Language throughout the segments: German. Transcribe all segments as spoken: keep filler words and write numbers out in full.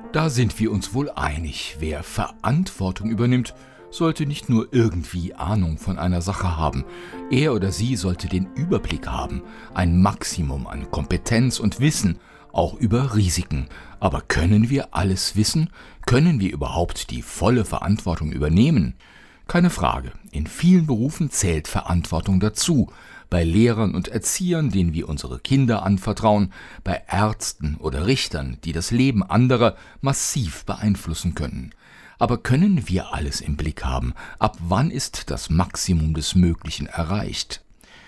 Da sind wir uns wohl einig, wer Verantwortung übernimmt, sollte nicht nur irgendwie Ahnung von einer Sache haben. Er oder sie sollte den Überblick haben, ein Maximum an Kompetenz und Wissen, auch über Risiken. Aber können wir alles wissen? Können wir überhaupt die volle Verantwortung übernehmen? Keine Frage, in vielen Berufen zählt Verantwortung dazu. Bei Lehrern und Erziehern, denen wir unsere Kinder anvertrauen, bei Ärzten oder Richtern, die das Leben anderer massiv beeinflussen können. Aber können wir alles im Blick haben? Ab wann ist das Maximum des Möglichen erreicht?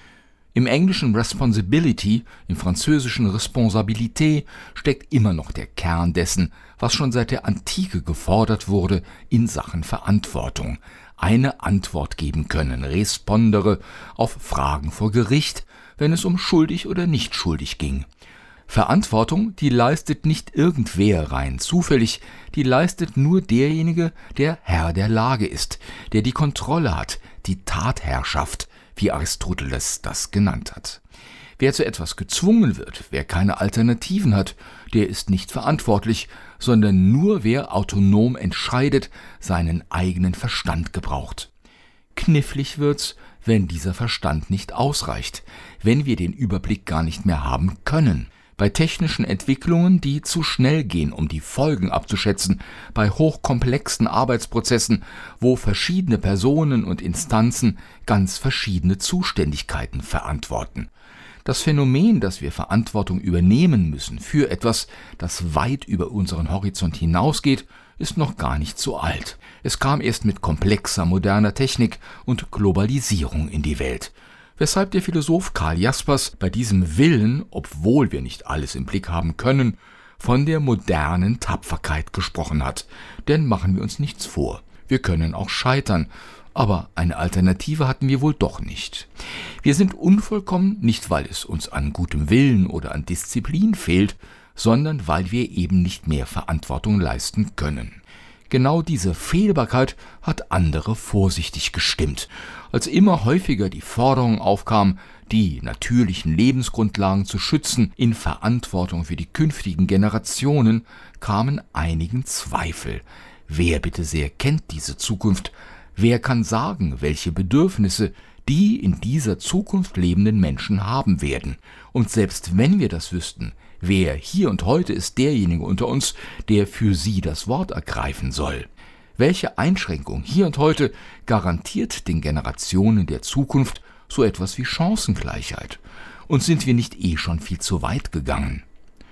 Im Englischen Responsibility, im Französischen Responsabilité steckt immer noch der Kern dessen, was schon seit der Antike gefordert wurde in Sachen Verantwortung. Eine Antwort geben können, respondere, auf Fragen vor Gericht, wenn es um schuldig oder nicht schuldig ging. Verantwortung, die leistet nicht irgendwer rein zufällig, die leistet nur derjenige, der Herr der Lage ist, der die Kontrolle hat, die Tatherrschaft, wie Aristoteles das genannt hat. Wer zu etwas gezwungen wird, wer keine Alternativen hat, der ist nicht verantwortlich, sondern nur wer autonom entscheidet, seinen eigenen Verstand gebraucht. Knifflig wird's, wenn dieser Verstand nicht ausreicht, wenn wir den Überblick gar nicht mehr haben können. Bei technischen Entwicklungen, die zu schnell gehen, um die Folgen abzuschätzen, bei hochkomplexen Arbeitsprozessen, wo verschiedene Personen und Instanzen ganz verschiedene Zuständigkeiten verantworten. Das Phänomen, dass wir Verantwortung übernehmen müssen für etwas, das weit über unseren Horizont hinausgeht, ist noch gar nicht so alt. Es kam erst mit komplexer moderner Technik und Globalisierung in die Welt. Weshalb der Philosoph Karl Jaspers bei diesem Willen, obwohl wir nicht alles im Blick haben können, von der modernen Tapferkeit gesprochen hat. Denn machen wir uns nichts vor, wir können auch scheitern, aber eine Alternative hatten wir wohl doch nicht. Wir sind unvollkommen, nicht weil es uns an gutem Willen oder an Disziplin fehlt, sondern weil wir eben nicht mehr Verantwortung leisten können. Genau diese Fehlbarkeit hat andere vorsichtig gestimmt. Als immer häufiger die Forderung aufkam, die natürlichen Lebensgrundlagen zu schützen, in Verantwortung für die künftigen Generationen, kamen einigen Zweifel. Wer bitte sehr kennt diese Zukunft? Wer kann sagen, welche Bedürfnisse die in dieser Zukunft lebenden Menschen haben werden? Und selbst wenn wir das wüssten, wer hier und heute ist derjenige unter uns, der für sie das Wort ergreifen soll? Welche Einschränkung hier und heute garantiert den Generationen der Zukunft so etwas wie Chancengleichheit? Und sind wir nicht eh schon viel zu weit gegangen?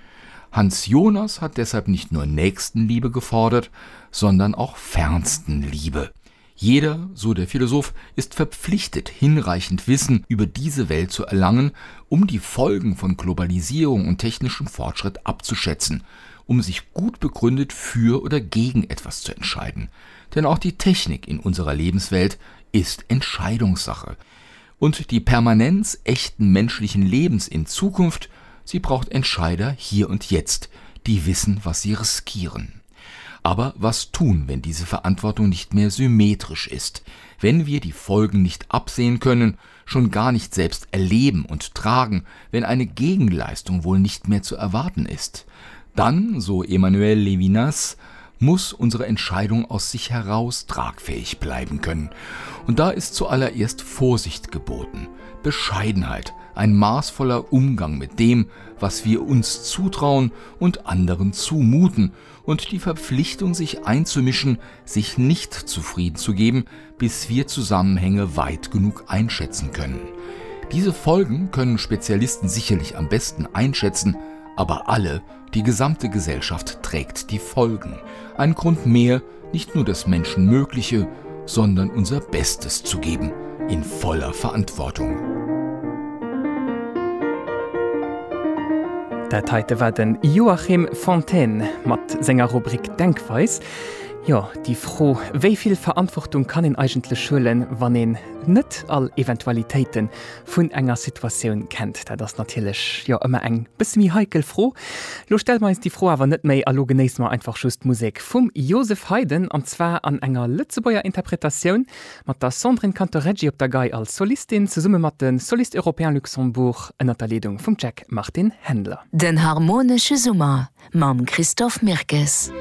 Hans Jonas hat deshalb nicht nur Nächstenliebe gefordert, sondern auch Fernstenliebe. Jeder, so der Philosoph, ist verpflichtet, hinreichend Wissen über diese Welt zu erlangen, um die Folgen von Globalisierung und technischem Fortschritt abzuschätzen, um sich gut begründet für oder gegen etwas zu entscheiden. Denn auch die Technik in unserer Lebenswelt ist Entscheidungssache. Und die Permanenz echten menschlichen Lebens in Zukunft, sie braucht Entscheider hier und jetzt, die wissen, was sie riskieren. Aber was tun, wenn diese Verantwortung nicht mehr symmetrisch ist, wenn wir die Folgen nicht absehen können, schon gar nicht selbst erleben und tragen, wenn eine Gegenleistung wohl nicht mehr zu erwarten ist? Dann, so Emmanuel Levinas, muss unsere Entscheidung aus sich heraus tragfähig bleiben können. Und da ist zuallererst Vorsicht geboten, Bescheidenheit, ein maßvoller Umgang mit dem, was wir uns zutrauen und anderen zumuten, und die Verpflichtung, sich einzumischen, sich nicht zufrieden zu geben, bis wir Zusammenhänge weit genug einschätzen können. Diese Folgen können Spezialisten sicherlich am besten einschätzen, aber alle, die gesamte Gesellschaft trägt die Folgen. Ein Grund mehr, nicht nur das Menschenmögliche, sondern unser Bestes zu geben, in voller Verantwortung. Dat heute war den Joachim Fontaine mat senger Rubrik Denkweis. Ja, die froh, wie viel Verantwortung kann in eigentlich schulen, wann en net all Eventualitäten vun enger Situation kennt. Da das natürlich ja immer eng bis wie heikel froh. Lo stell me die froh aber net méi allo genéis mal einfach just Musik vum Josef Haydn an zwar an enger Lützebauer Interpretation mat der Sandrine Cantoreggi op der Gei als Solistin zu summe mat den Solist Europäen Luxemburg ënner der Ledung vum Jack Martin Händler. Den harmonische Summer mam Christoph Mirkes.